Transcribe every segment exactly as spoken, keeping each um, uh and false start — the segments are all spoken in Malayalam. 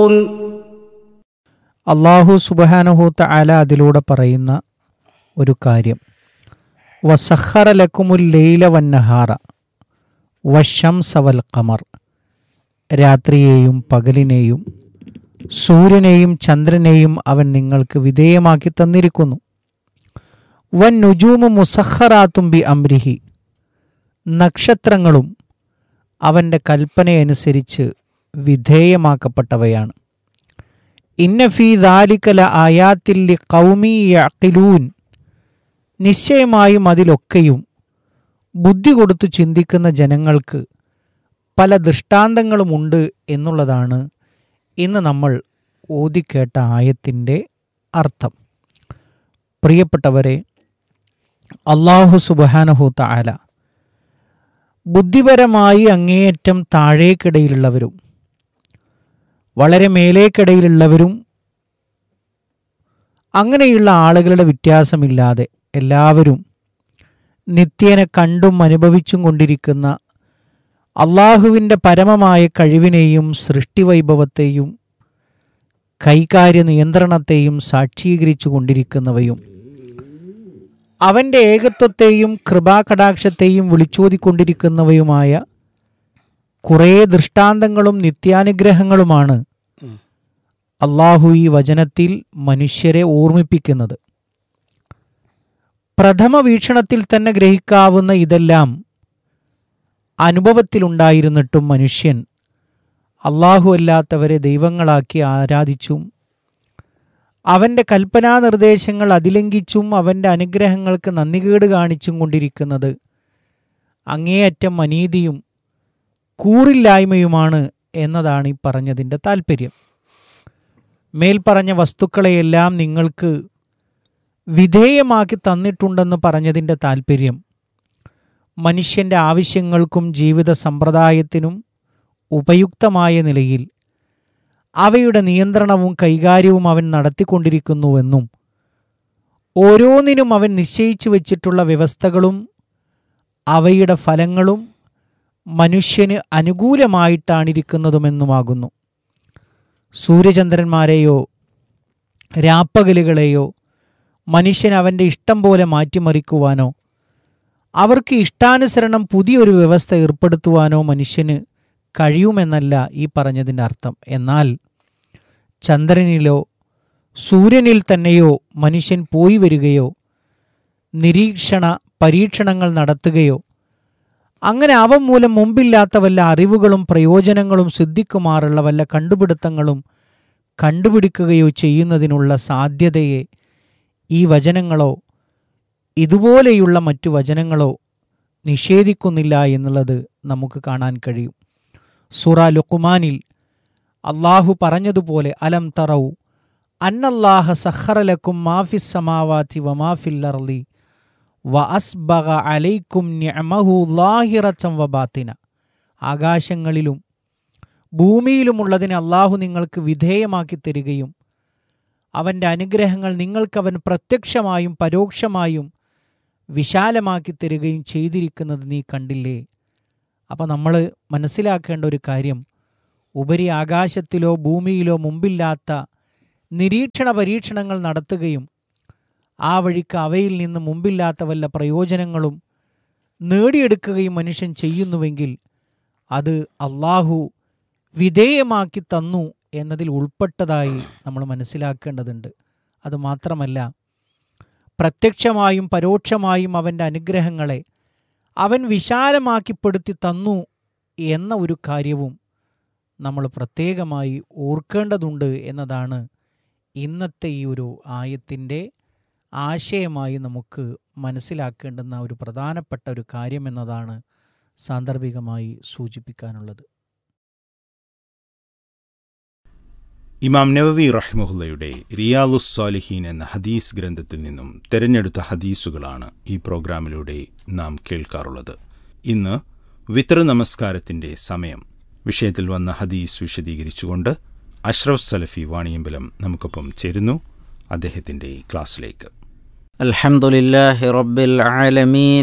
تعملون. അല്ലാഹു സുബ്ഹാനഹു തആല അതിലൂടെ പറയുന്ന ഒരു കാര്യം, വസഖറ ലക്കുമുൽ ലൈല വന്നഹാറ വശംസ വൽ ഖമർ, രാത്രിയെയും പകലിനെയും സൂര്യനെയും ചന്ദ്രനെയും അവൻ നിങ്ങൾക്ക് വിധേയമാക്കി തന്നിരിക്കുന്നു. വൻ നുജൂമു മുസഖറാത്തും ബി അംരിഹി, നക്ഷത്രങ്ങളും അവൻ്റെ കൽപ്പനയനുസരിച്ച് വിധേയമാക്കപ്പെട്ടവയാണ്. ഇന്ന ഫീ ദാലിക ലആയാത്തിൽ ലിഖൗമി യഅഖിലൂൻ, നിശ്ചയമായും അതിലൊക്കെയും ബുദ്ധി കൊടുത്തു ചിന്തിക്കുന്ന ജനങ്ങൾക്ക് പല ദൃഷ്ടാന്തങ്ങളുമുണ്ട് എന്നുള്ളതാണ് ഇന്ന് നമ്മൾ ഓതിക്കേട്ട ആയത്തിൻ്റെ അർത്ഥം. പ്രിയപ്പെട്ടവരെ, അല്ലാഹു സുബ്ഹാനഹു തആല ബുദ്ധിപരമായി അങ്ങേയറ്റം താഴേക്കിടയിലുള്ളവരും വളരെ മേലേക്കിടയിലുള്ളവരും അങ്ങനെയുള്ള ആളുകളുടെ വ്യത്യാസമില്ലാതെ എല്ലാവരും നിത്യേന കണ്ടും അനുഭവിച്ചും കൊണ്ടിരിക്കുന്ന അള്ളാഹുവിൻ്റെ പരമമായ കഴിവിനെയും സൃഷ്ടിവൈഭവത്തെയും കൈകാര്യ നിയന്ത്രണത്തെയും സാക്ഷീകരിച്ചു കൊണ്ടിരിക്കുന്നവയും അവൻ്റെ ഏകത്വത്തെയും കൃപാകടാക്ഷത്തെയും വിളിച്ചോതിക്കൊണ്ടിരിക്കുന്നവയുമായ കുറേ ദൃഷ്ടാന്തങ്ങളും നിത്യാനുഗ്രഹങ്ങളുമാണ് അള്ളാഹു ഈ വചനത്തിൽ മനുഷ്യരെ ഓർമ്മിപ്പിക്കുന്നത്. പ്രഥമ വീക്ഷണത്തിൽ തന്നെ ഗ്രഹിക്കാവുന്ന ഇതെല്ലാം അനുഭവത്തിലുണ്ടായിരുന്നിട്ടും മനുഷ്യൻ അള്ളാഹു അല്ലാത്തവരെ ദൈവങ്ങളാക്കി ആരാധിച്ചും അവൻ്റെ കൽപ്പനാനിർദ്ദേശങ്ങൾ അതിലംഘിച്ചും അവൻ്റെ അനുഗ്രഹങ്ങൾക്ക് നന്ദികേട് കാണിച്ചും കൊണ്ടിരിക്കുന്നത് അങ്ങേയറ്റം അനീതിയും കൂറില്ലായ്മയുമാണ് എന്നതാണ് ഈ പറഞ്ഞതിൻ്റെ താല്പര്യം. മേൽപ്പറഞ്ഞ വസ്തുക്കളെയെല്ലാം നിങ്ങൾക്ക് വിധേയമാക്കി തന്നിട്ടുണ്ടെന്ന് പറഞ്ഞതിൻ്റെ താല്പര്യം മനുഷ്യൻ്റെ ആവശ്യങ്ങൾക്കും ജീവിത സമ്പ്രദായത്തിനും ഉപയുക്തമായ നിലയിൽ അവയുടെ നിയന്ത്രണവും കൈകാര്യവും അവൻ നടത്തിക്കൊണ്ടിരിക്കുന്നുവെന്നും ഓരോന്നിനും അവൻ നിശ്ചയിച്ചു വച്ചിട്ടുള്ള വ്യവസ്ഥകളും അവയുടെ ഫലങ്ങളും മനുഷ്യന് അനുകൂലമായിട്ടാണിരിക്കുന്നതുമെന്നുമാകുന്നു. സൂര്യചന്ദ്രന്മാരെയോ രാപ്പകലുകളെയോ മനുഷ്യൻ അവൻ്റെ ഇഷ്ടം പോലെ മാറ്റിമറിക്കുവാനോ അവർക്ക് ഇഷ്ടാനുസരണം പുതിയൊരു വ്യവസ്ഥ ഏർപ്പെടുത്തുവാനോ മനുഷ്യന് കഴിയുമെന്നല്ല ഈ പറഞ്ഞതിൻ്റെ അർത്ഥം. എന്നാൽ ചന്ദ്രനിലോ സൂര്യനിൽ തന്നെയോ മനുഷ്യൻ പോയി വരികയോ നിരീക്ഷണ പരീക്ഷണങ്ങൾ നടത്തുകയോ അങ്ങനെ അവ മൂലം മുമ്പില്ലാത്ത വല്ല അറിവുകളും പ്രയോജനങ്ങളും സിദ്ധിക്കുമാറുള്ള വല്ല കണ്ടുപിടുത്തങ്ങളും കണ്ടുപിടിക്കുകയോ ചെയ്യുന്നതിനുള്ള സാധ്യതയെ ഈ വചനങ്ങളോ ഇതുപോലെയുള്ള മറ്റു വചനങ്ങളോ നിഷേധിക്കുന്നില്ല എന്നുള്ളത് നമുക്ക് കാണാൻ കഴിയും. സൂറ ലുഖ്മാനിൽ അള്ളാഹു പറഞ്ഞതുപോലെ, അലം തറൗ അന്നല്ലാഹ സഖറ ലക്കും മാഫിസ് സമാവാതി വമാഫിൽ അർളി വഅസ്ബഗ അലൈക്കും നിഅമഹു ളാഹിറതൻ വബാത്തിന, ആകാശങ്ങളിലും ഭൂമിയിലുമുള്ളതിനെ അള്ളാഹു നിങ്ങൾക്ക് വിധേയമാക്കി തരികയും അവൻ്റെ അനുഗ്രഹങ്ങൾ നിങ്ങൾക്കവൻ പ്രത്യക്ഷമായും പരോക്ഷമായും വിശാലമാക്കി തരികയും ചെയ്തിരിക്കുന്നത് നീ കണ്ടില്ലേ. അപ്പോൾ നമ്മൾ മനസ്സിലാക്കേണ്ട ഒരു കാര്യം, ഉപരി ആകാശത്തിലോ ഭൂമിയിലോ മുമ്പില്ലാത്ത നിരീക്ഷണ പരീക്ഷണങ്ങൾ നടത്തുകയും ആ വഴിക്ക് അവയിൽ നിന്ന് മുമ്പില്ലാത്ത വല്ല പ്രയോജനങ്ങളും നേടിയെടുക്കുകയും മനുഷ്യൻ ചെയ്യുന്നുവെങ്കിൽ അത് അള്ളാഹു വിധേയമാക്കി തന്നു എന്നതിൽ ഉൾപ്പെട്ടതായി നമ്മൾ മനസ്സിലാക്കേണ്ടതുണ്ട്. അതുമാത്രമല്ല, പ്രത്യക്ഷമായും പരോക്ഷമായും അവൻ്റെ അനുഗ്രഹങ്ങളെ അവൻ വിശാലമാക്കിപ്പെടുത്തി തന്നു എന്ന ഒരു കാര്യവും നമ്മൾ പ്രത്യേകമായി ഓർക്കേണ്ടതുണ്ട് എന്നതാണ് ഇന്നത്തെ ഈ ഒരു ആയത്തിൻ്റെ ആശയമായി നമുക്ക് മനസ്സിലാക്കേണ്ടുന്ന ഒരു പ്രധാനപ്പെട്ട ഒരു കാര്യം എന്നതാണ് സാന്ദർഭികമായി സൂചിപ്പിക്കാനുള്ളത്. ഇമാം നവവി റഹ്മഹുല്ലയുടെ റിയാലുസ് സാലിഹീൻ എന്ന ഹദീസ് ഗ്രന്ഥത്തിൽ നിന്നും തെരഞ്ഞെടുത്ത ഹദീസുകളാണ് ഈ പ്രോഗ്രാമിലൂടെ നാം കേൾക്കാറുള്ളത്. ഇന്ന് വിത്ർ നമസ്കാരത്തിൻ്റെ സമയം വിഷയത്തിൽ വന്ന ഹദീസ് വിശദീകരിച്ചുകൊണ്ട് അഷ്റഫ് സലഫി വാണിയമ്പലം നമുക്കൊപ്പം ചേരുന്നു. അദ്ദേഹത്തിൻ്റെ ക്ലാസ്സിലേക്ക്. അൽഹംദുലില്ലാഹി റബ്ബിൽ ആലമീൻ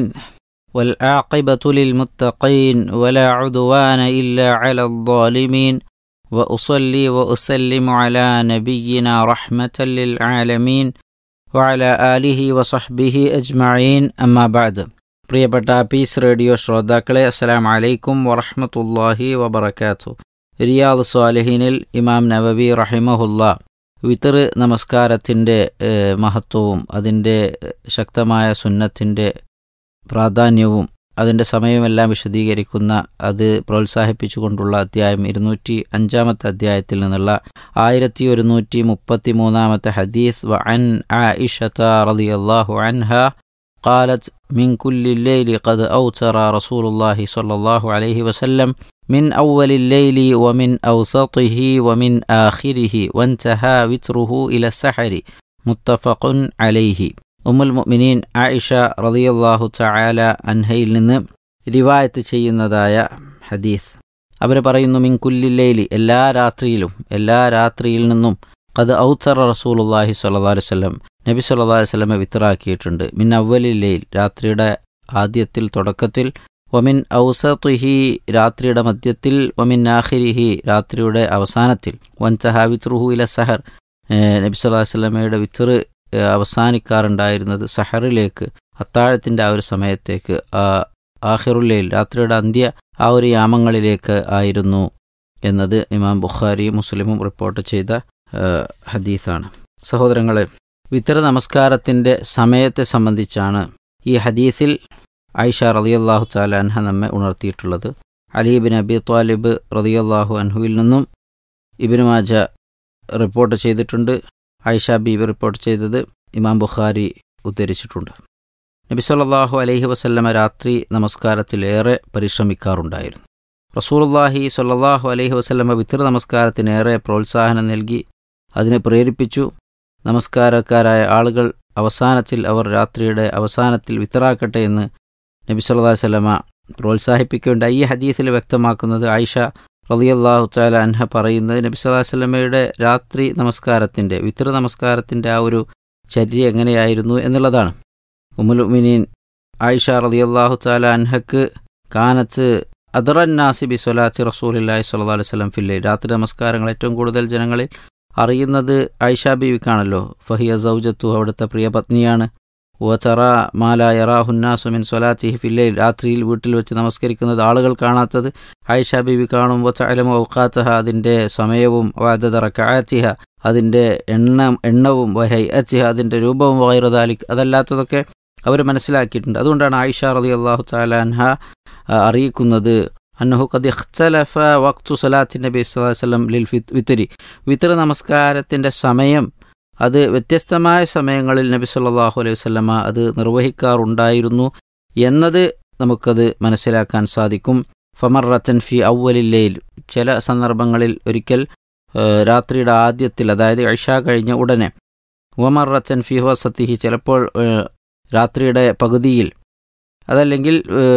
والعاقبة للمتقين ولا عدوان إلا على الظالمين وأصلي وأسلم على نبينا رحمة للعالمين وعلى آله وصحبه أجمعين أما بعد. പ്രിയപ്പെട്ട പീസ് റേഡിയോ ശ്രോതാക്കളെ, അസ്സലാമു അലൈക്കും വറഹ്മത്തുള്ളാഹി വബറകാതുഹു. റിയാദ് സ്വാലിഹീനിൽ ഇമാം നവവി റഹിമഹുല്ലാ വിത്ർ നമസ്കാരത്തിൻ്റെ മഹത്വവും അതിൻ്റെ ശക്തമായ സുന്നത്തിൻ്റെ പ്രാധാന്യവും അതിൻ്റെ സമയമെല്ലാം വിശദീകരിക്കുന്ന, അത് പ്രോത്സാഹിപ്പിച്ചുകൊണ്ടുള്ള അധ്യായം ഇരുന്നൂറ്റി അഞ്ചാമത്തെ അധ്യായത്തിൽ നിന്നുള്ള ആയിരത്തി ഒരുന്നൂറ്റി മുപ്പത്തി മൂന്നാമത്തെ ഹദീസ്. വ അൻ ആയിഷത റളിയല്ലാഹു അൻഹാ قالت من كل الليل قد أوتر رسول الله صلى الله عليه وسلم من أول الليل ومن أوسطه ومن آخره وانتهى وتره إلى السحر متفق عليه. ഉമ്മുൽ മുഅ്മിനീൻ ആയിഷ റളിയല്ലാഹു തആല അൻഹയിൽ നിന്ന് റിവായത്ത് ചെയ്യുന്നതായ ഹദീസ്. അവർ പറയുന്നു, മിൻ കുല്ലി ലൈലി, എല്ലാ രാത്രിയിലും, എല്ലാ രാത്രിയിൽ നിന്നും ഖദ് ഔതറ റസൂലുള്ളാഹി സ്വല്ലല്ലാഹു അലൈഹി വസല്ലം, നബി സല്ലല്ലാഹു അലൈഹി വസല്ലം വിത്റാക്കിയിട്ടുണ്ട്. മിൻ അവ്വലിൽ ലൈൽ, രാത്രിയുടെ ആദ്യത്തിൽ, തുടക്കത്തിൽ, വമിൻ ഔസതിഹി, രാത്രിയുടെ മധ്യത്തിൽ, വമിൻ ആഖിരിഹി, രാത്രിയുടെ അവസാനത്തിൽ, വൻതഹാ വിത്റുഹു ഇല സഹർ, നബി സല്ലല്ലാഹു അലൈഹി വസല്ലമയുടെ വിത്ർ അവസാനിക്കാറുണ്ടായിരുന്നത് സഹറിലേക്ക്, അത്താഴത്തിൻ്റെ ആ ഒരു സമയത്തേക്ക്, ആഖിറുല്ലൈൽ, രാത്രിയുടെ അന്ത്യ ആ ഒരു യാമങ്ങളിലേക്ക് ആയിരുന്നു എന്നത് ഇമാം ബുഖാരി മുസ്ലിമും റിപ്പോർട്ട് ചെയ്ത ഹദീസാണ്. സഹോദരങ്ങളെ, വിത്ർ നമസ്കാരത്തിൻ്റെ സമയത്തെ സംബന്ധിച്ചാണ് ഈ ഹദീസിൽ ആയിഷ റളിയല്ലാഹു തആല അൻഹ നമ്മെ ഉണർത്തിയിട്ടുള്ളത്. അലി ഇബ്നു അബി ത്വാലിബ് റളിയല്ലാഹു അൻഹുവിൽ നിന്നും ഇബ്നു മാജ റിപ്പോർട്ട് ചെയ്തിട്ടുണ്ട്. ആയിഷ ബീബി റിപ്പോർട്ട് ചെയ്തത് ഇമാം ബുഖാരി ഉദ്ധരിച്ചിട്ടുണ്ട്. നബി സല്ലല്ലാഹു അലൈഹി വസല്ലമ രാത്രി നമസ്കാരത്തിലേറെ പരിശ്രമിക്കാറുണ്ടായിരുന്നു. റസൂലുള്ളാഹി സ്വല്ലല്ലാഹു അലൈഹി വസല്ലമ വിത്ർ നമസ്കാരത്തിനേറെ പ്രോത്സാഹനം നൽകി, അതിനെ പ്രേരിപ്പിച്ചു. നമസ്കാരക്കാരായ ആളുകൾ അവസാനത്തിൽ, അവർ രാത്രിയുടെ അവസാനത്തിൽ വിത്റാക്കട്ടെ എന്ന് നബി സല്ലല്ലാഹു അലൈഹി വസല്ലമ പ്രോത്സാഹിപ്പിക്കുകയുണ്ടായി. ഈ ഹദീസിൽ വ്യക്തമാക്കുന്നത് ആയിഷ റളിയല്ലാഹു തആല അൻഹ പറയുന്നത്, നബി സല്ലല്ലാഹു അലൈഹി വസല്ലമയുടെ രാത്രി നമസ്കാരത്തിൻ്റെ, വിത്ർ നമസ്കാരത്തിൻ്റെ ആ ഒരു ചര്യ എങ്ങനെയായിരുന്നു എന്നുള്ളതാണ്. ഉമ്മുൽ മുഅ്മിനീൻ ആയിഷ റളിയല്ലാഹു തആല അൻഹക്ക് കാനത്ത് അദ്റന്നാസി ബി സ്വലാത്തി റസൂലില്ലാഹി സ്വല്ലല്ലാഹു അലൈഹി വസല്ലം ഫിൽ ലൈൽ, രാത്രി നമസ്കാരങ്ങൾ ഏറ്റവും കൂടുതൽ ജനങ്ങളിൽ അറിയുന്നത് ആയിഷ ബീവിക്കാണല്ലോ. ഫഹിയ സൗജത്തു, അവിടുത്തെ പ്രിയ പത്നിയാണ്. വതറ മാലാ യറാഹുന്നാസു മിൻ സ്വലാത്തിഹി ഫിൽ ലൈൽ, രാത്രിയിൽ വീട്ടിൽ വെച്ച് നമസ്കരിക്കുന്നത് ആളുകൾ കാണാത്തത് ആയിഷ ബീവി കാണും. വതഅലമു ഔഖാതഹ, അതിൻ്റെ സമയവും, വഅദദ റകഅതിഹ, അതിൻ്റെ എണ്ണം എണ്ണവും, വഹൈഅതിഹ, അതിൻ്റെ രൂപവും, വഗൈറ ദാലിക്, അതല്ലാത്തതൊക്കെ അവർ മനസ്സിലാക്കിയിട്ടുണ്ട്. അതുകൊണ്ടാണ് ആയിഷ റളിയല്ലാഹു തആല അൻഹ അറിയിക്കുന്നത്, അന്നഹു ഖദ് ഇഖ്തലഫ വഖ്തു സ്വലാത്തി നബി സ്വല്ലല്ലാഹു അലൈഹി വസല്ലം ലിൽ വിത്രി, വിത്ർ നമസ്കാരത്തിൻ്റെ സമയം അത് വ്യത്യസ്തമായ സമയങ്ങളിൽ നബി സല്ലല്ലാഹു അലൈഹി വസല്ലമ അത് നിർവഹിക്കാറുണ്ടായിരുന്നു എന്നത് നമുക്കത് മനസ്സിലാക്കാൻ സാധിക്കും. ഫമറത്തൻ ഫി അവ്വലിൽ ലൈൽ, ചില സന്ദർഭങ്ങളിൽ ഒരിക്കൽ രാത്രിയുടെ ആദ്യത്തിൽ, അതായത് ഇശാ കഴിഞ്ഞ ഉടനെ. വമറത്തൻ ഫി വസതിഹി, ചിലപ്പോൾ രാത്രിയുടെ പകുതിയിൽ, അതല്ലെങ്കിൽ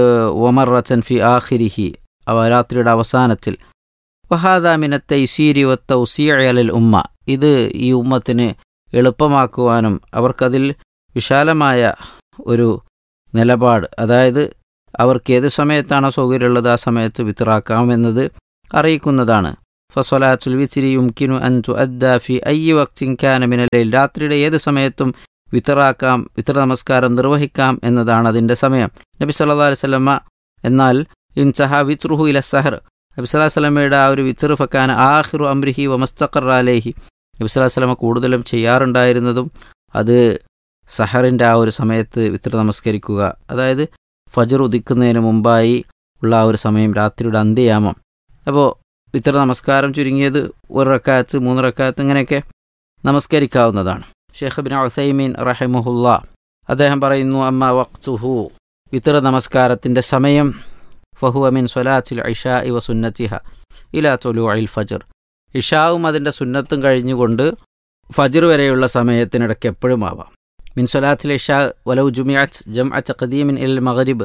വമറത്തൻ ഫി ആഖിരിഹി, രാത്രിയുടെ അവസാനത്തിൽ. വഹാദാ മിനത്ത് തൈസീരി വത്തൗസീഇ അലൽ ഉമ്മ, ഇത് ഈ ഉമ്മത്തിന് എളുപ്പമാക്കുവാനും അവർക്കതിൽ വിശാലമായ ഒരു നിലപാട്, അതായത് അവർക്ക് ഏത് സമയത്താണോ സൗകര്യമുള്ളത് ആ സമയത്ത് വിത്റാക്കാമെന്നത് അറിയിക്കുന്നതാണ്. ഫസ്വലാത്തുൽ വിത്രി യുംകിനു അൻ തുഅദ്ദാ ഫി അയ്യി വഖ്തിൻ കാന മിനൽ ലൈൽ, രാത്രിയുടെ ഏത് സമയത്തും വിത്റാക്കാം, വിത്ർ നമസ്കാരം നിർവഹിക്കാം എന്നതാണ് അതിൻ്റെ സമയം. നബി സല്ലല്ലാഹു അലൈഹി വസല്ലമ എന്നാൽ ഇൻതഹ വിത്റുഹു ഇല സഹർ, നബി സല്ലല്ലാഹു അലൈഹി വസല്ലമയുടെ ആ ഒരു വിത്ർ ഫക്കാന ആഖിറു അംരിഹി വമസ്തഖറ അലൈഹി, നബി സല്ലല്ലാഹു അലൈഹി വസല്ലമ കൂടുതലും ചെയ്യാറുണ്ടായിരുന്നതും അത് സഹറിൻ്റെ ആ ഒരു സമയത്ത് വിത്ർ നമസ്കരിക്കുക, അതായത് ഫജ്ർ ഉദിക്കുന്നതിന് മുമ്പായി ഉള്ള ആ ഒരു സമയം, രാത്രിയുടെ അന്ത്യയാമം. അപ്പോൾ വിത്ർ നമസ്കാരം ചുരുങ്ങിയത് ഒരു റക്കാത്ത്, മൂന്ന് റക്കാത്ത്, ഇങ്ങനെയൊക്കെ നമസ്കരിക്കാവുന്നതാണ്. ഷെയ്ഖ് ഇബ്നു ഉസൈമീൻ റഹിമഹുല്ലാ അദ്ദേഹം പറയുന്നു, അമ്മ വഖ്തുഹു, വിത്ർ നമസ്കാരത്തിൻ്റെ സമയം, ഫഹുവ മിൻ സ്വലാത്തിൽ ഇശാഇ വ സുന്നത്തിഹ ഇലാ തുലൂഇൽ ഫജ്ർ, ഇഷാവും അതിൻ്റെ സുന്നത്തും കഴിഞ്ഞുകൊണ്ട് ഫജ്ർ വരെയുള്ള സമയത്തിനിടയ്ക്ക് എപ്പോഴും ആവാം. മിൻ സ്വലാത്തിൽ ഇഷാ വലൗ ജുമിഅത്ത് ജംഅ തഖദീമിൻ ഇൽ മഗ്രിബ്,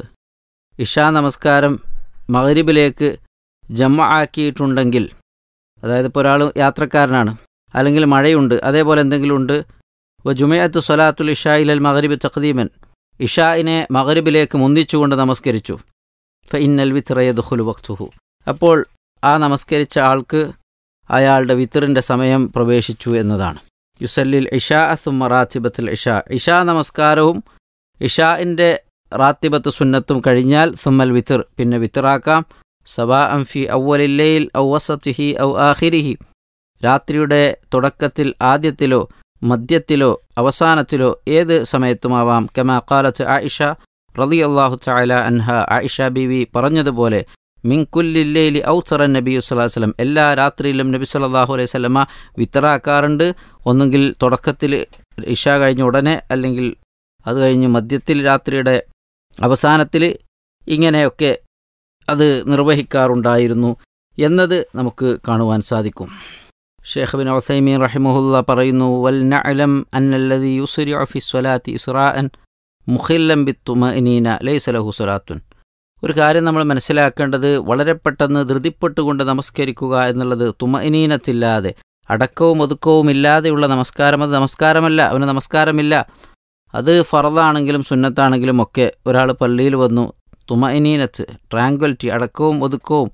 ഇഷാ നമസ്കാരം മഗ്രിബിലേക്ക് ജമ ആക്കിയിട്ടുണ്ടെങ്കിൽ, അതായത് ഇപ്പോൾ ഒരാൾ യാത്രക്കാരനാണ്, അല്ലെങ്കിൽ മഴയുണ്ട്, അതേപോലെ എന്തെങ്കിലും ഉണ്ട്. വ ജുമിഅത്ത് സ്വലാത്തുൽ ഇഷാ ഇലൽ മഗ്രിബ് തഖദീമൻ, ഇഷായിനെ മഗ്രിബിലേക്ക് മുന്തിച്ചുകൊണ്ട് നമസ്കരിച്ചു. ഫ ഇന്നൽ വിത്ര യദ്ഖുലു വഖ്തുഹു, അപ്പോൾ ആ നമസ്കരിച്ച ആൾക്ക് അയാളുടെ വിത്തറിൻ്റെ സമയം പ്രവേശിച്ചു എന്നതാണ്. യുസല്ലിൽ ഇഷാ സുമ്മ റാത്തിബത്തുൽ ഇഷാ, ഇഷാ നമസ്കാരവും ഇഷാഇൻ്റെ റാത്തിബത്ത് സുന്നത്തും കഴിഞ്ഞാൽ സുമ്മൽ വിത്തർ, പിന്നെ വിത്തറാക്കാം. സവാ അംഫി ഔവലില്ലയിൽ ഔ വസത്തിഹി ഔ ആഖിരിഹി, രാത്രിയുടെ തുടക്കത്തിൽ ആദ്യത്തിലോ മധ്യത്തിലോ അവസാനത്തിലോ ഏത് സമയത്തുമാവാം. കമാ ഖാലത്ത് ആയിഷ റളിയല്ലാഹു തആല അൻഹ, ആയിഷ ബീവി പറഞ്ഞതുപോലെ മിൻ കുല്ലില്ലൈലി ഔതറ നബി സല്ലല്ലാഹു അലൈഹി വസല്ലം, എല്ലാ രാത്രിയിലും നബി സല്ലല്ലാഹു അലൈഹി വസല്ലമ വിത്തറാക്കാറുണ്ട്. ഒന്നുകിൽ തുടക്കത്തിൽ ഇഷ കഴിഞ്ഞ ഉടനെ, അല്ലെങ്കിൽ അത് കഴിഞ്ഞ് മധ്യത്തിൽ രാത്രിയുടെ അവസാനത്തിൽ, ഇങ്ങനെയൊക്കെ അത് നിർവഹിക്കാറുണ്ടായിരുന്നു എന്നത് നമുക്ക് കാണുവാൻ സാധിക്കും. ഷെയ്ഖ് ബിൻ ഉസൈമീൻ റഹിമഹുല്ല പറയുന്നു, വൽ നഅലം അന്നല്ലദീ യുസ്രിഉ ഫി സ്വലാത്തി ഇസ്റാഅൻ മുഖില്ലൻ ബിത്തുമഇനീന ലൈസ ലഹു സ്വലാത്തുൻ. ഒരു കാര്യം നമ്മൾ മനസ്സിലാക്കേണ്ടത്, വളരെ പെട്ടെന്ന് ധൃതിപ്പെട്ടുകൊണ്ട് നമസ്കരിക്കുക എന്നുള്ളത് തുമഇനീനത്തില്ലാതെ, അടക്കവും ഒതുക്കവും ഇല്ലാതെയുള്ള നമസ്കാരം, അത് നമസ്കാരമല്ല, അവന് നമസ്കാരമില്ല. അത് ഫർദാണെങ്കിലും സുന്നത്താണെങ്കിലും ഒക്കെ ഒരാൾ പള്ളിയിൽ വന്നു, തുമഇനീനത്ത്, ട്രാങ്ക്വലിറ്റി, അടക്കവും ഒതുക്കവും,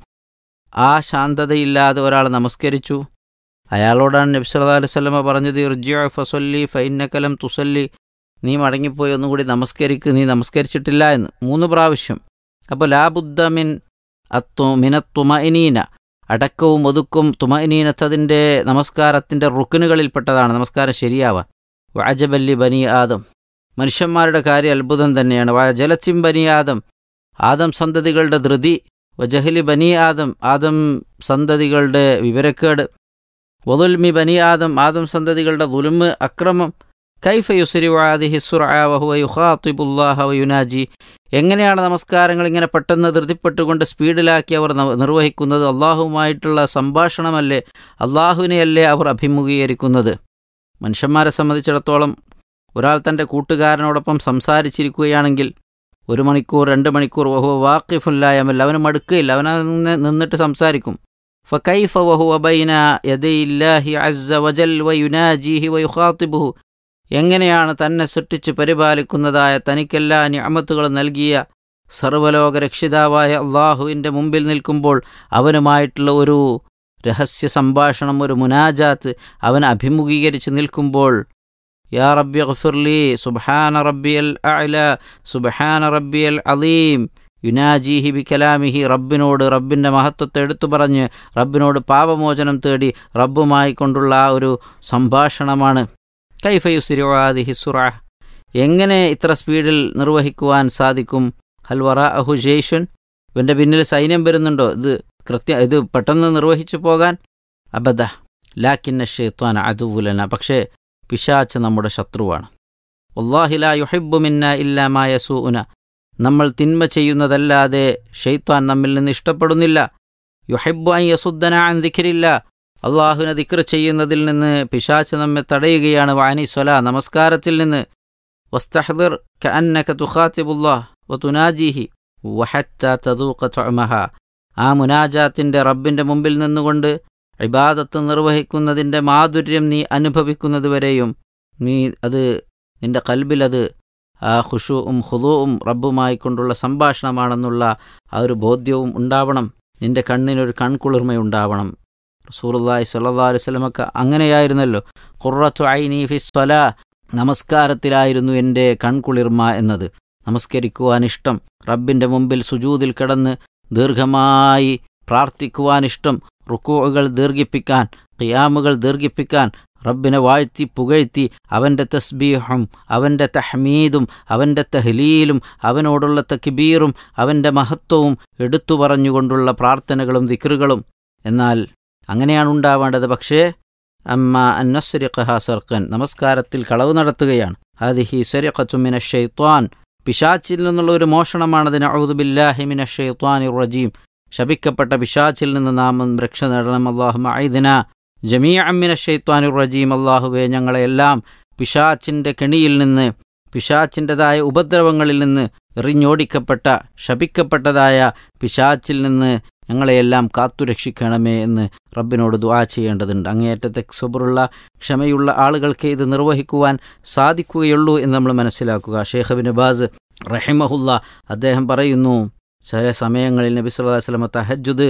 ആ ശാന്തതയില്ലാതെ ഒരാൾ നമസ്കരിച്ചു, അയാളോടാണ് നബി സല്ലല്ലാഹു അലൈഹി വസല്ലമ പറഞ്ഞത്, ഇർജിഉ ഫസല്ലി ഫഇന്നക ലം തുസല്ലി, നീ മടങ്ങിപ്പോയി ഒന്നുകൂടി നമസ്കരിക്ക്, നീ നമസ്കരിച്ചിട്ടില്ല എന്ന് മൂന്ന് പ്രാവശ്യം. അപ്പോൾ ലാബുദ്ദ മിൻ അത്തു മിനത്തുമഇനീന, അടക്കവും ഒതുക്കും തുമഇനീനത്ത് അതിൻ്റെ നമസ്കാരത്തിൻ്റെ റുക്നുകളിൽപ്പെട്ടതാണ്, നമസ്കാരം ശരിയാവാൻ. വഅജബല്ലി ബനി ആദം, മനുഷ്യന്മാരുടെ കാര്യം അത്ഭുതം തന്നെയാണ്. വജലത്തിൻ ബനി ആദം, ആദം സന്തതികളുടെ ധൃതി. വജഹലി ബനി ആദം, ആദം സന്തതികളുടെ വിവരക്കേട്. വദുൽമി ബനി ആദം, ആദം സന്തതികളുടെ ദുൽമ്, അക്രമം. കൈഫ യുസ്രിഉ ഹാദിഹി സുർഅ വഹുവ യുഖാതിബുല്ലാഹ വയുനാജി, എങ്ങനെയാണ് നമസ്കാരങ്ങൾ ഇങ്ങനെ പെട്ടെന്ന് ധൃതിപ്പെട്ടുകൊണ്ട് സ്പീഡിലാക്കി അവർ നിർവഹിക്കുന്നത്? അള്ളാഹുവുമായിട്ടുള്ള സംഭാഷണമല്ലേ, അള്ളാഹുവിനെയല്ലേ അവർ അഭിമുഖീകരിക്കുന്നത്? മനുഷ്യന്മാരെ സംബന്ധിച്ചിടത്തോളം ഒരാൾ തൻ്റെ കൂട്ടുകാരനോടൊപ്പം സംസാരിച്ചിരിക്കുകയാണെങ്കിൽ ഒരു മണിക്കൂർ രണ്ട് മണിക്കൂർ വഹുവ വാഖിഫുല്ലായമല്ല, അവന് മടുക്കുകയില്ല, അവനങ്ങനെ നിന്നിട്ട് സംസാരിക്കും. ഫകൈഫ വഹുവ ബൈന യദൈല്ലാഹി അസ്സ വജൽ വയുനാജിഹി വയുഖാതിബുഹു, എങ്ങനെയാണ് തന്നെ സൃഷ്ടിച്ച് പരിപാലിക്കുന്നതായ തനിക്കെല്ലാ നിഅമത്തുകൾ നൽകിയ സർവ്വലോക രക്ഷിതാവായ അള്ളാഹുവിൻ്റെ മുമ്പിൽ നിൽക്കുമ്പോൾ അവനുമായിട്ടുള്ള ഒരു രഹസ്യ സംഭാഷണം, ഒരു മുനാജാത്ത് അവൻ അഭിമുഖീകരിച്ച് നിൽക്കുമ്പോൾ, യാ റബ്ബി ഗഫിർലി സുബ്ഹാന റബ്ബിയൽ അഅല സുബ്ഹാന റബ്ബിയൽ അലീം, യുനാജീഹി ബി കലാമിഹി, റബ്ബിനോട് റബ്ബിൻ്റെ മഹത്വത്തെ എടുത്തു പറഞ്ഞ് റബ്ബിനോട് പാപമോചനം തേടി റബ്ബുമായി കൊണ്ടുള്ള ആ ഒരു സംഭാഷണമാണ്. കൈഫ യുസ്രിഉ ഹാദിഹി സുർഅ, എങ്ങനെ ഇത്ര സ്പീഡിൽ നിർവഹിക്കുവാൻ സാധിക്കും? ഹൽ വറാഅഹു ജയ്ഷുൻ, ഇവൻ്റെ പിന്നിൽ സൈന്യം വരുന്നുണ്ടോ ഇത് കൃത്യ ഇത് പെട്ടെന്ന് നിർവഹിച്ചു പോകാൻ? അബദ ലാകിന്ന ശൈത്വാന അദുവുലന, പക്ഷേ പിശാച് നമ്മുടെ ശത്രുവാണ്. വല്ലാഹി ലാ യുഹിബ്ബു മിന്ന ഇല്ലാ മാ യസൂഉന, നമ്മൾ തിന്മ ചെയ്യുന്നതല്ലാതെ ഷൈത്വാൻ നമ്മിൽ നിന്ന് ഇഷ്ടപ്പെടുന്നില്ല. യുഹിബ്ബു അൻ യസുദ്ദന അൻ ദിക്രില്ലാ, അള്ളാഹുവിനെ ദിക്ർ ചെയ്യുന്നതിൽ നിന്ന് പിശാച് നമ്മെ തടയുകയാണ്. വഅനി സ്വലാ, നമസ്കാരത്തിൽ നിന്ന്. വസ്തഹ്ദിർ കഅന്നക തുഖാതിബുല്ലാഹ് വതുനാജിഹി വഹത്താ തദൂഖ തുഅമഹ, ആ മുനാജാത്തിൻ്റെ റബ്ബിൻ്റെ മുമ്പിൽ നിന്നുകൊണ്ട് ഇബാദത്ത് നിർവഹിക്കുന്നതിൻ്റെ മാധുര്യം നീ അനുഭവിക്കുന്നതുവരെയും നീ അത് നിൻ്റെ കൽബിലത് ആ ഖുശൂഉം ഖുദൂഉം റബ്ബുമായി കൊണ്ടുള്ള സംഭാഷണമാണെന്നുള്ള ആ ഒരു ബോധ്യവും ഉണ്ടാവണം. നിൻ്റെ കണ്ണിനൊരു കൺകുളിർമയുണ്ടാവണം. റസൂലുള്ളാഹി സ്വല്ലല്ലാഹു അലൈഹി വസല്ലമക്ക് അങ്ങനെയായിരുന്നല്ലോ. ഖുർറത്തു ഐനി ഫിസ്സലാ, നമസ്കാരത്തിലായിരുന്നു എൻ്റെ കൺകുളിർമ എന്നത്. നമസ്കരിക്കുവാനിഷ്ടം, റബ്ബിൻ്റെ മുമ്പിൽ സുജൂദിൽ കിടന്ന് ദീർഘമായി പ്രാർത്ഥിക്കുവാനിഷ്ടം, റുക്കൂഉകൾ ദീർഘിപ്പിക്കാൻ, ഖിയാമുകൾ ദീർഘിപ്പിക്കാൻ, റബ്ബിനെ വാഴ്ത്തി പുകഴ്ത്തി അവൻ്റെ തസ്ബീഹും അവൻ്റെ തഹ്മീദും അവൻ്റെ തഹ്ലീലും അവനോടുള്ള തക്ബീറും അവൻ്റെ മഹത്വവും എടുത്തു പറഞ്ഞുകൊണ്ടുള്ള പ്രാർത്ഥനകളും ദിക്റുകളും. എന്നാൽ അങ്ങനെയാണ് ഉണ്ടാവേണ്ടത്. പക്ഷേ അമ്മ അന്നസ്രിഖഹ സർഖൻ, നമസ്കാരത്തിൽ കളവ് നടത്തുകയാണ്. ഹാദിഹി സരിഖത്തു മിനശ് ശൈത്വാൻ, പിശാച്ചിൽ നിന്നുള്ള ഒരു മോഷണമാണത്. നഊദു ബില്ലാഹി മിനശ് ശൈത്വാനിർ റജീം, ശപിക്കപ്പെട്ട പിശാച്ചിൽ നിന്ന് നാം രക്ഷ നേടണം. അല്ലാഹുമ്മ അഇദ്നാ ജമീഅൻ മിനശ് ശൈത്വാനിർ റജീം, അല്ലാഹുവേ ഞങ്ങളെയെല്ലാം പിശാച്ചിൻ്റെ കെണിയിൽ നിന്ന്, പിശാച്ചിൻ്റെതായ ഉപദ്രവങ്ങളിൽ നിന്ന്, എറിഞ്ഞോടിക്കപ്പെട്ട ശപിക്കപ്പെട്ടതായ പിശാച്ചിൽ നിന്ന് ഞങ്ങളെയെല്ലാം കാത്തുരക്ഷിക്കണമേ എന്ന് റബ്ബിനോട് ദുആ ചെയ്യേണ്ടതുണ്ട്. അങ്ങേയറ്റത്തെ സബറുള്ള ക്ഷമയുള്ള ആളുകൾക്ക് ഇത് നിർവഹിക്കുവാൻ സാധിക്കുകയുള്ളൂ എന്ന് നമ്മൾ മനസ്സിലാക്കുക. ഷെയ്ഖ് ഇബ്നു ബാസ് റഹിമഹുല്ല അദ്ദേഹം പറയുന്നു, ചില സമയങ്ങളിൽ നബി സല്ലല്ലാഹു അലൈഹി വസല്ലം തഹജ്ജുദ്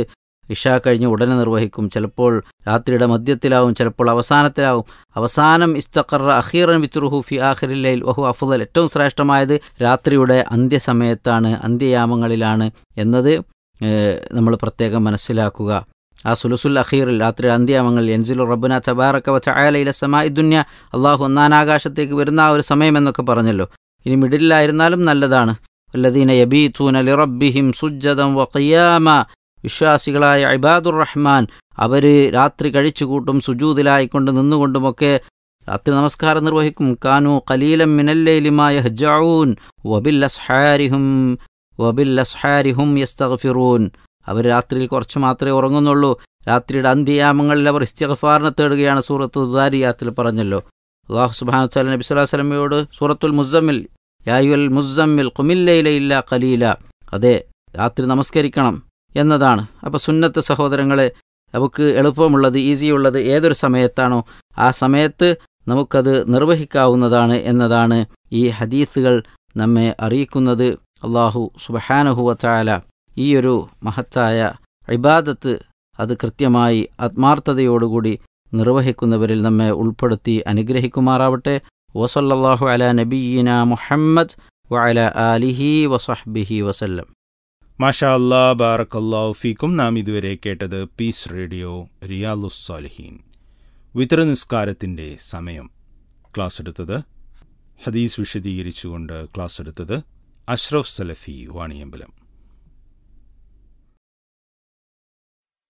ഇഷാ കഴിഞ്ഞ് ഉടനെ നിർവഹിക്കും, ചിലപ്പോൾ രാത്രിയുടെ മധ്യത്തിലാവും, ചിലപ്പോൾ അവസാനത്തിലാവും. അവസാനം ഇസ്തഖറ അഖീറൻ വിത്റുഹു ഫി ആഖിറിൽ ലൈൽ വഹു അഫ്ളൽ, ഏറ്റവും ശ്രേഷ്ഠമായത് രാത്രിയുടെ അന്ത്യസമയത്താണ്, അന്ത്യയാമങ്ങളിലാണ് എന്നത് നമ്മൾ പ്രത്യേകം മനസ്സിലാക്കുക. ആ സുലുസുൽ അഖീറിൽ, രാത്രി അന്ത്യയാമങ്ങളിൽ യൻസിലു റബ്ബുന തബാറക വ തആല ഇല സമാഇ ദുനിയ, അള്ളാഹു ഒന്നാനാകാശത്തേക്ക് വരുന്ന ആ ഒരു സമയം എന്നൊക്കെ പറഞ്ഞല്ലോ. ഇനി മിഡിലായിരുന്നാലും നല്ലതാണ്. വല്ലദീന യബീതൂന ലിറബ്ബിഹിം സുജ്ജദൻ വഖിയാമ, വിശ്വാസികളായ ഇബാദുർ റഹ്മാൻ അവർ രാത്രി കഴിച്ചുകൂട്ടും സുജൂദിലായിക്കൊണ്ട് നിന്നുകൊണ്ടുമൊക്കെ രാത്രി നമസ്കാരം നിർവഹിക്കും. കാനൂ ഖലീലൻ മിനൽ ലൈലി മാ യഹ്ജഊൻ വബിൽ അസ്ഹാരിഹും വബിൽ അസ്ഹാരിഹും യസ്തഗ്ഫിറൂൻ, അവർ രാത്രിയിൽ കുറച്ച് മാത്രമേ ഉറങ്ങുന്നുള്ളൂ, രാത്രിയുടെ അന്ത്യയാമങ്ങളിൽ അവർ ഇസ്തിഗ്ഫാറിനെ തേടുകയാണ്. സൂറത്തു ദാരിയാത്തിൽ പറഞ്ഞല്ലോ. അല്ലാഹു സുബ്ഹാനഹു വ തആല നബി സല്ലല്ലാഹു അലൈഹി വസല്ലമയോട് സൂറത്തുൽ മുസ്സമ്മിൽ യാ അയ്യുൽ മുസ്സമ്മിൽ ഖുമിൽ ലൈല ഇല്ലാ ഖലീല, അതെ രാത്രി നമസ്കരിക്കണം എന്നതാണ്. അപ്പോൾ സുന്നത്ത് സഹോദരങ്ങളെ, നമുക്ക് എളുപ്പമുള്ളത്, ഈസിയുള്ളത് ഏതൊരു സമയത്താണോ ആ സമയത്ത് നമുക്കത് നിർവഹിക്കാവുന്നതാണ് എന്നതാണ് ഈ ഹദീസുകൾ നമ്മെ അറിയിക്കുന്നത്. അല്ലാഹു സുബ്ഹാനഹു വ തആല ഈ ഒരു മഹത്തായ ഇബാദത്ത് അത് കൃത്യമായി ആത്മാർത്ഥതയോടുകൂടി നിർവഹിക്കുന്നവരിൽ നമ്മെ ഉൾപ്പെടുത്തി അനുഗ്രഹിക്കുമാറാവട്ടെ. വസല്ലല്ലാഹു അലാ നബിയ്യിനാ മുഹമ്മദ് വഅലാ ആലിഹി വസഹ്ബിഹി വസല്ലം. മാഷാ അല്ലാ, ബാറക്കല്ലാഹു ഫീക്കും. നാം ഇതുവരെ കേട്ടത് പീസ് റേഡിയോ റിയാലുസ് സാലിഹീൻ വിതര നിസ്കാരത്തിൻ്റെ സമയം. ക്ലാസ് എടുത്തത്, ഹദീസ് വിശദീകരിച്ചുകൊണ്ട് ക്ലാസ് എടുത്തത് അഷ്റഫ് സലഫി വാണിയമ്പലം.